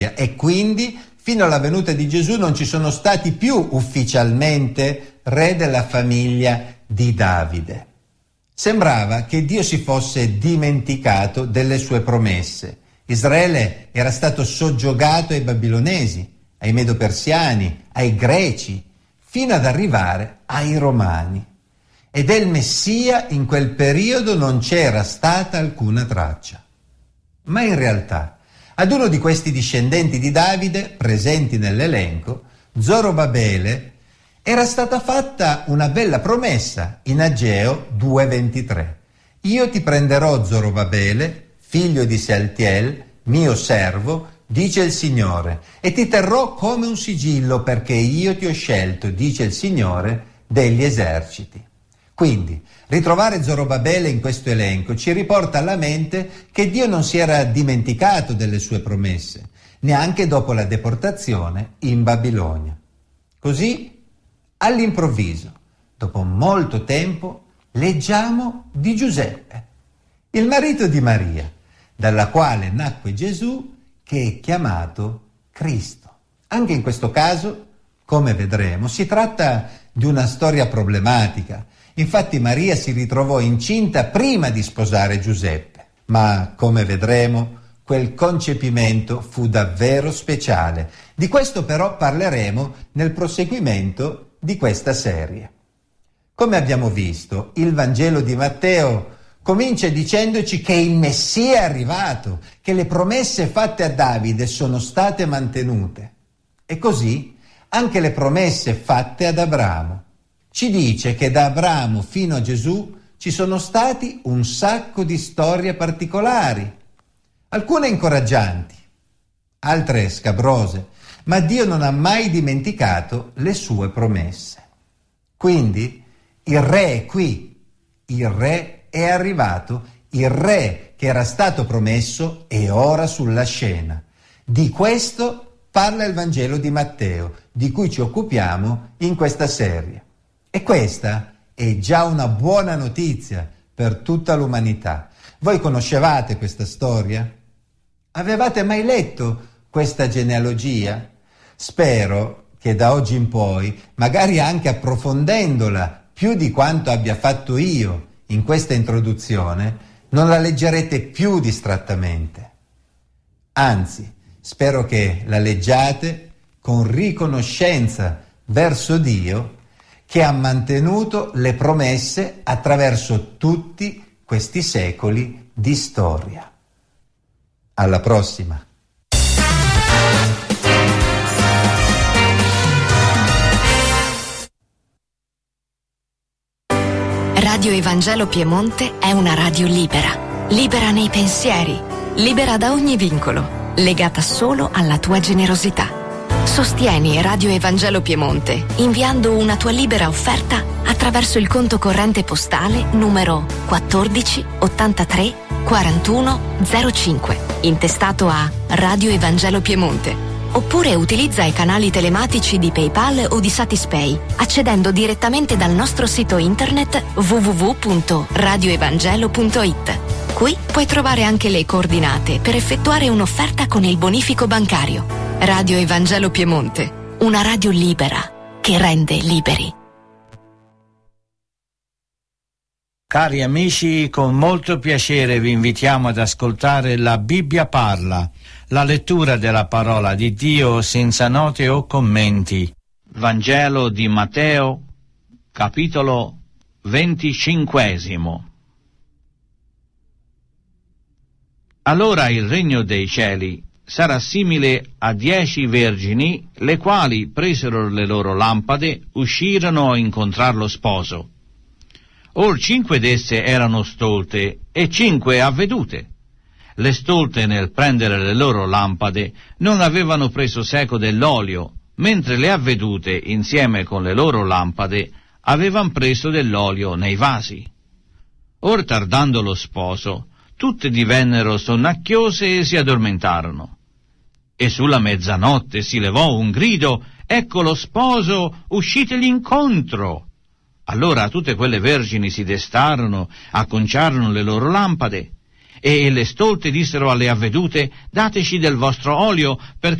e quindi fino alla venuta di Gesù non ci sono stati più ufficialmente re della famiglia di Davide. Sembrava che Dio si fosse dimenticato delle sue promesse. Israele era stato soggiogato ai babilonesi, ai medo-persiani, ai greci, fino ad arrivare ai romani. E del Messia in quel periodo non c'era stata alcuna traccia. Ma in realtà, ad uno di questi discendenti di Davide, presenti nell'elenco, Zorobabele, era stata fatta una bella promessa in Ageo 2,23. Io ti prenderò Zorobabele, figlio di Sealtiel, mio servo, dice il Signore, e ti terrò come un sigillo perché io ti ho scelto, dice il Signore degli eserciti. Quindi, ritrovare Zorobabele in questo elenco ci riporta alla mente che Dio non si era dimenticato delle sue promesse, neanche dopo la deportazione in Babilonia. Così, all'improvviso, dopo molto tempo, leggiamo di Giuseppe, il marito di Maria, dalla quale nacque Gesù, che è chiamato Cristo. Anche in questo caso, come vedremo, si tratta di una storia problematica. Infatti Maria si ritrovò incinta prima di sposare Giuseppe, ma come vedremo quel concepimento fu davvero speciale. Di questo però parleremo nel proseguimento di questa serie. Come abbiamo visto, il Vangelo di Matteo comincia dicendoci che il Messia è arrivato, che le promesse fatte a Davide sono state mantenute. E così anche le promesse fatte ad Abramo. Ci dice che da Abramo fino a Gesù ci sono stati un sacco di storie particolari, alcune incoraggianti, altre scabrose, ma Dio non ha mai dimenticato le sue promesse. Quindi il re è qui, il re è arrivato, il re che era stato promesso è ora sulla scena. Di questo parla il Vangelo di Matteo, di cui ci occupiamo in questa serie. E questa è già una buona notizia per tutta l'umanità. Voi conoscevate questa storia? Avevate mai letto questa genealogia? Spero che da oggi in poi, magari anche approfondendola più di quanto abbia fatto io in questa introduzione, non la leggerete più distrattamente. Anzi, spero che la leggiate con riconoscenza verso Dio, che ha mantenuto le promesse attraverso tutti questi secoli di storia. Alla prossima! Radio Evangelo Piemonte è una radio libera, libera nei pensieri, libera da ogni vincolo, legata solo alla tua generosità. Sostieni Radio Evangelo Piemonte inviando una tua libera offerta attraverso il conto corrente postale numero 14 83 41 05, intestato a Radio Evangelo Piemonte. Oppure utilizza i canali telematici di PayPal o di Satispay, accedendo direttamente dal nostro sito internet www.radioevangelo.it. Qui puoi trovare anche le coordinate per effettuare un'offerta con il bonifico bancario. Radio Evangelo Piemonte, una radio libera che rende liberi. Cari amici, con molto piacere vi invitiamo ad ascoltare La Bibbia parla, la lettura della parola di Dio senza note o commenti. Vangelo di Matteo, capitolo 25. Allora il regno dei cieli sarà simile a 10 vergini, le quali presero le loro lampade, uscirono a incontrar lo sposo. Or 5 d'esse erano stolte e 5 avvedute. Le stolte, nel prendere le loro lampade, non avevano preso seco dell'olio, mentre le avvedute, insieme con le loro lampade, avevan preso dell'olio nei vasi. Or, tardando lo sposo, tutte divennero sonnacchiose e si addormentarono. E sulla mezzanotte si levò un grido: «Ecco lo sposo, uscitegli incontro!» Allora tutte quelle vergini si destarono, acconciarono le loro lampade. E le stolte dissero alle avvedute: dateci del vostro olio, perché